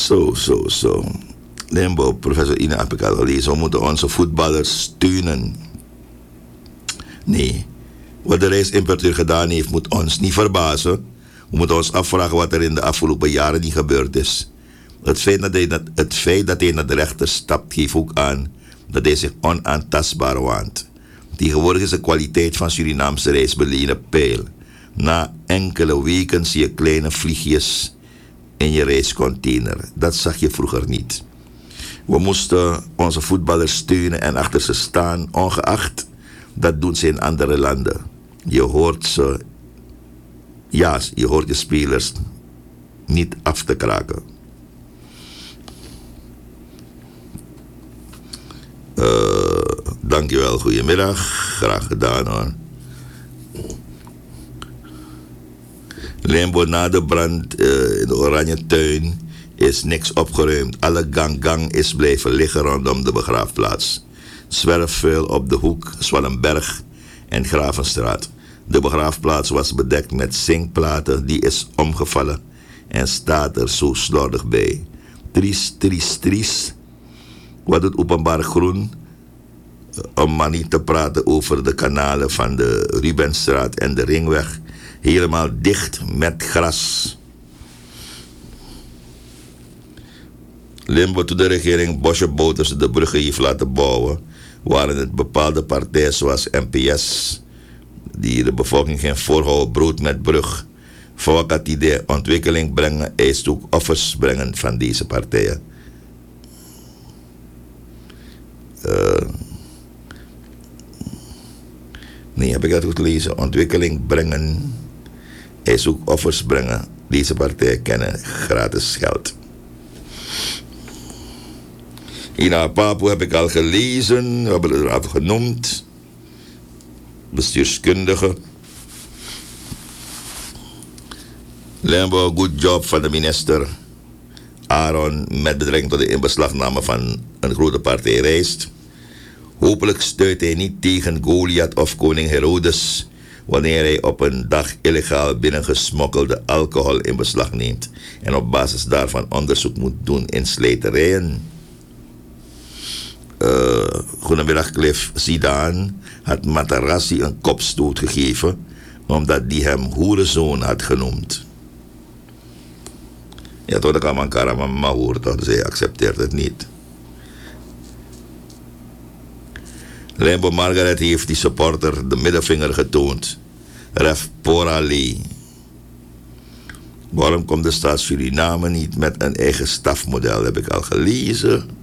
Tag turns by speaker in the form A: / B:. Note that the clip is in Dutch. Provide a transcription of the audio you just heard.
A: Zo. Limbo, professor Ina heb ik al gelezen. We moeten onze voetballers steunen. Nee, wat de reisimporteur gedaan heeft, moet ons niet verbazen. We moeten ons afvragen wat er in de afgelopen jaren niet gebeurd is. Het feit dat hij naar de rechter stapt, geeft ook aan dat hij zich onaantastbaar waant. Tegenwoordig is de kwaliteit van Surinaamse reis beleden peil. Na enkele weken zie je kleine vliegjes in je reiscontainer. Dat zag je vroeger niet. We moesten onze voetballers steunen en achter ze staan, ongeacht. Dat doen ze in andere landen. Je hoort ze, ja, je hoort je spelers niet af te kraken. Dankjewel, goedemiddag. Graag gedaan hoor. Limbo, na de brand in de Oranje Tuin is niks opgeruimd. Alle gang is blijven liggen rondom de begraafplaats. Zwerfvuil op de hoek Zwallenberg en Gravenstraat. De begraafplaats was bedekt met zinkplaten, die is omgevallen en staat er zo slordig bij. Triest. Wat doet openbaar groen? Om maar niet te praten over de kanalen van de Rubenstraat en de Ringweg. Helemaal dicht met gras. Limbo, toen de regering Bosje-Boters de bruggen heeft laten bouwen, waren het bepaalde partijen zoals NPS, die de bevolking geen voorhouden brood met brug. Voor wat het idee ontwikkeling brengen, eist ook offers brengen van deze partijen. Nee, heb ik dat goed gelezen? Ontwikkeling brengen, eist ook offers brengen. Deze partijen kennen gratis geld. Ina Papu heb ik al gelezen, we hebben het al genoemd. Bestuurskundige. Limbo, good job van de minister Aaron met betrekking tot de inbeslagname van een grote partij rijst. Hopelijk stuit hij niet tegen Goliath of koning Herodes wanneer hij op een dag illegaal binnengesmokkelde alcohol in beslag neemt en op basis daarvan onderzoek moet doen in slijterijen. Goedemiddag Cliff. Zidane had Matarazzi een kopstoot gegeven omdat die hem hoerenzoon had genoemd. Ja, toch, dat kan man Karamama horen, toch? Dus hij accepteert het niet. Limbo Margaret heeft die supporter de middelvinger getoond. Ref Porali. Waarom komt de staat Suriname niet met een eigen stafmodel? Heb ik al gelezen.